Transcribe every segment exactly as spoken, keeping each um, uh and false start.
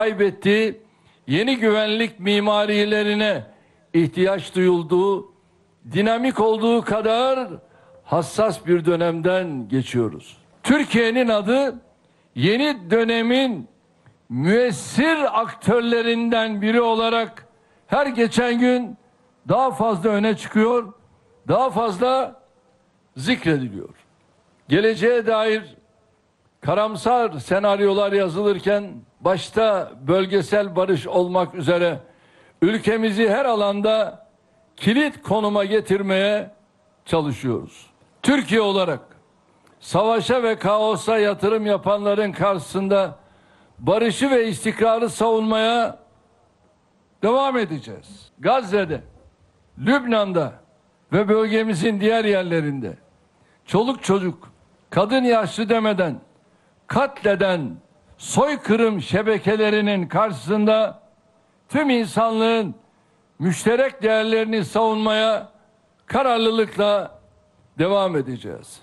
kaybettiği yeni güvenlik mimarilerine ihtiyaç duyulduğu, dinamik olduğu kadar hassas bir dönemden geçiyoruz. Türkiye'nin adı yeni dönemin müessir aktörlerinden biri olarak her geçen gün daha fazla öne çıkıyor, daha fazla zikrediliyor. Geleceğe dair karamsar senaryolar yazılırken başta bölgesel barış olmak üzere ülkemizi her alanda kilit konuma getirmeye çalışıyoruz. Türkiye olarak savaşa ve kaosa yatırım yapanların karşısında barışı ve istikrarı savunmaya devam edeceğiz. Gazze'de, Lübnan'da ve bölgemizin diğer yerlerinde çoluk çocuk, kadın yaşlı demeden katleden soykırım şebekelerinin karşısında tüm insanlığın müşterek değerlerini savunmaya kararlılıkla devam edeceğiz.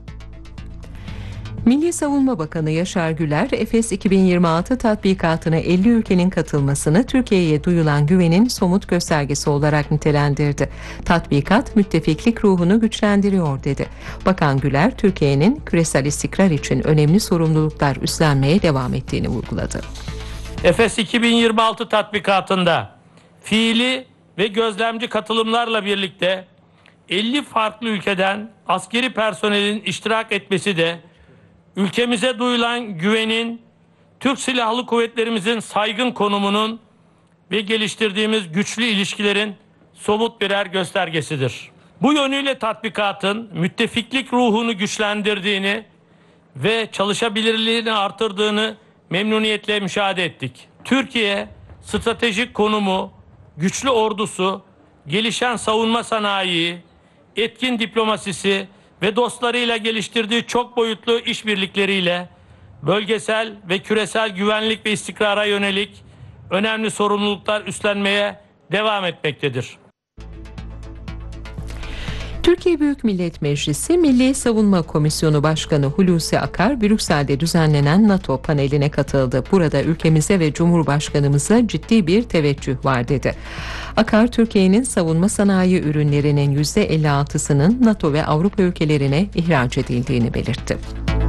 Milli Savunma Bakanı Yaşar Güler, Efes iki bin yirmi altı tatbikatına elli ülkenin katılmasını Türkiye'ye duyulan güvenin somut göstergesi olarak nitelendirdi. Tatbikat, müttefiklik ruhunu güçlendiriyor dedi. Bakan Güler, Türkiye'nin küresel istikrar için önemli sorumluluklar üstlenmeye devam ettiğini vurguladı. Efes iki bin yirmi altı tatbikatında fiili ve gözlemci katılımlarla birlikte elli farklı ülkeden askeri personelin iştirak etmesi de ülkemize duyulan güvenin, Türk Silahlı Kuvvetlerimizin saygın konumunun ve geliştirdiğimiz güçlü ilişkilerin somut birer göstergesidir. Bu yönüyle tatbikatın müttefiklik ruhunu güçlendirdiğini ve çalışabilirliğini artırdığını memnuniyetle müşahede ettik. Türkiye, stratejik konumu, güçlü ordusu, gelişen savunma sanayi, etkin diplomasisi ve dostlarıyla geliştirdiği çok boyutlu işbirlikleriyle bölgesel ve küresel güvenlik ve istikrara yönelik önemli sorumluluklar üstlenmeye devam etmektedir. Türkiye Büyük Millet Meclisi Milli Savunma Komisyonu Başkanı Hulusi Akar, Brüksel'de düzenlenen NATO paneline katıldı. Burada ülkemize ve Cumhurbaşkanımıza ciddi bir teveccüh var dedi. Akar, Türkiye'nin savunma sanayi ürünlerinin yüzde elli altısının NATO ve Avrupa ülkelerine ihraç edildiğini belirtti.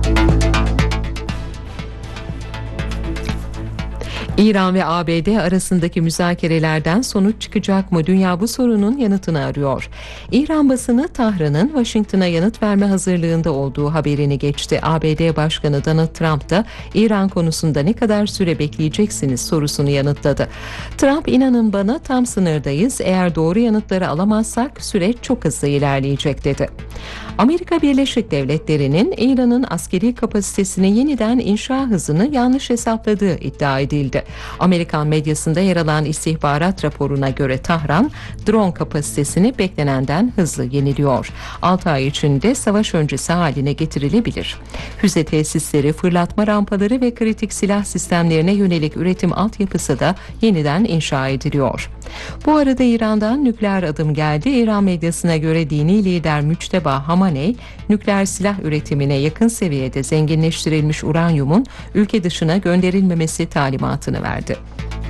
İran ve A B D arasındaki müzakerelerden sonuç çıkacak mı? Dünya bu sorunun yanıtını arıyor. İran basını Tahran'ın Washington'a yanıt verme hazırlığında olduğu haberini geçti. A B D Başkanı Donald Trump da İran konusunda ne kadar süre bekleyeceksiniz sorusunu yanıtladı. Trump, inanın bana tam sınırdayız. Eğer doğru yanıtları alamazsak süreç çok hızlı ilerleyecek dedi. Amerika Birleşik Devletleri'nin İran'ın askeri kapasitesini yeniden inşa hızını yanlış hesapladığı iddia edildi. Amerikan medyasında yer alan istihbarat raporuna göre Tahran, drone kapasitesini beklenenden hızlı yeniliyor. altı ay içinde savaş öncesi haline getirilebilir. Füze tesisleri, fırlatma rampaları ve kritik silah sistemlerine yönelik üretim altyapısı da yeniden inşa ediliyor. Bu arada İran'dan nükleer adım geldi. İran medyasına göre dini lider Müçteba Hamaney, nükleer silah üretimine yakın seviyede zenginleştirilmiş uranyumun ülke dışına gönderilmemesi talimatını verdi.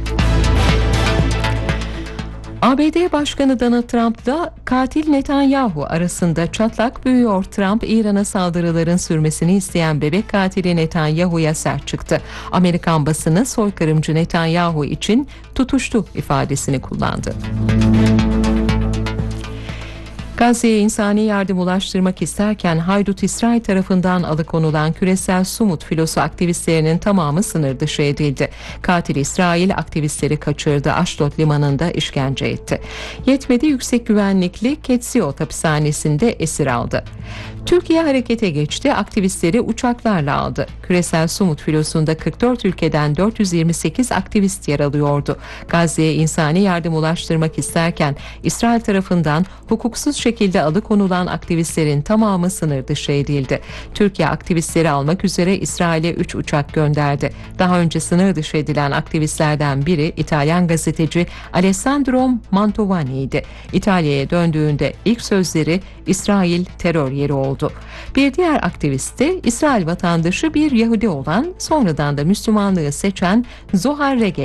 A B D Başkanı Donald Trump'la katil Netanyahu arasında çatlak büyüyor. Trump, İran'a saldırıların sürmesini isteyen bebek katili Netanyahu'ya sert çıktı. Amerikan basını soykırımcı Netanyahu için tutuştu ifadesini kullandı. Gazze'ye insani yardım ulaştırmak isterken haydut İsrail tarafından alıkonulan küresel Sumut filosu aktivistlerinin tamamı sınır dışı edildi. Katil İsrail aktivistleri kaçırdı, Aşdod limanında işkence etti. Yetmedi, yüksek güvenlikli Ketsiot hapishanesinde esir aldı. Türkiye harekete geçti, aktivistleri uçaklarla aldı. Küresel Sumut filosunda kırk dört ülkeden dört yüz yirmi sekiz aktivist yer alıyordu. Gazze'ye insani yardım ulaştırmak isterken İsrail tarafından hukuksuz şekilde alıkonulan aktivistlerin tamamı sınır dışı edildi. Türkiye aktivistleri almak üzere İsrail'e üç uçak gönderdi. Daha önce sınır dışı edilen aktivistlerden biri İtalyan gazeteci Alessandro Mantovani'ydi. İtalya'ya döndüğünde ilk sözleri İsrail terör yeri oldu. Bir diğer aktivist de İsrail vatandaşı bir Yahudi olan, sonradan da Müslümanlığı seçen Zohar Regel